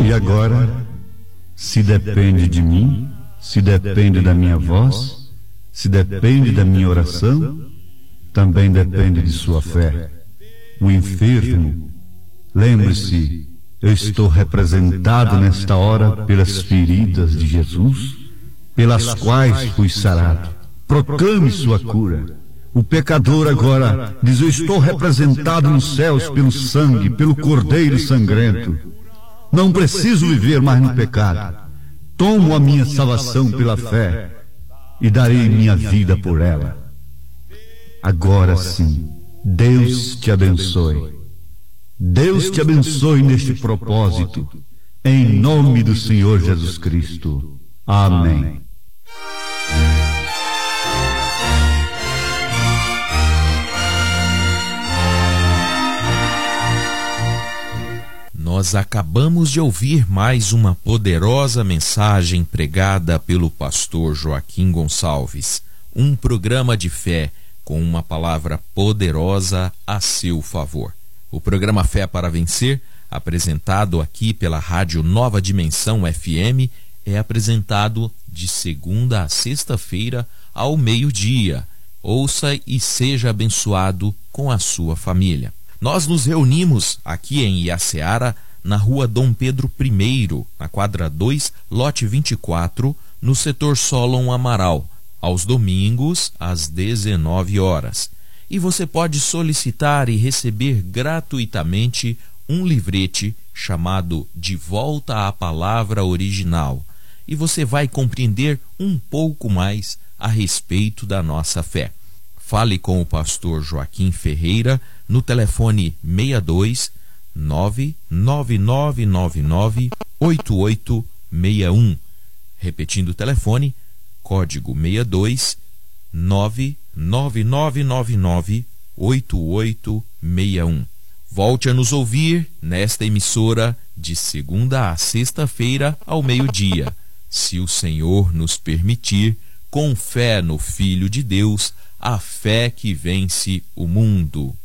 E agora, se depende de mim, se depende da minha voz, se depende da minha oração, também depende de sua fé. O enfermo, lembre-se, eu estou representado nesta hora pelas feridas de Jesus, pelas quais fui sarado. Proclame sua cura. O pecador agora diz: eu estou representado nos céus pelo sangue, pelo Cordeiro sangrento. Não preciso viver mais no pecado. Tomo a minha salvação pela fé e darei minha vida por ela. Agora sim, Deus te abençoe. Deus te abençoe neste propósito, em nome do Senhor Jesus Cristo. Amém. Nós acabamos de ouvir mais uma poderosa mensagem pregada pelo pastor Joaquim Gonçalves. Um programa de fé com uma palavra poderosa a seu favor. O programa Fé para Vencer, apresentado aqui pela Rádio Nova Dimensão FM, é apresentado de segunda a sexta-feira ao meio-dia. Ouça e seja abençoado com a sua família. Nós nos reunimos aqui em Iaceara, na rua Dom Pedro I, na quadra 2, lote 24, no setor Solon Amaral, aos domingos, às 19 horas. E você pode solicitar e receber gratuitamente um livrete chamado De Volta à Palavra Original. E você vai compreender um pouco mais a respeito da nossa fé. Fale com o pastor Joaquim Ferreira no telefone 62 99999 8861. Repetindo o telefone, código 62 99999 8861. Volte a nos ouvir nesta emissora de segunda a sexta-feira ao meio-dia, se o Senhor nos permitir, com fé no Filho de Deus, a fé que vence o mundo.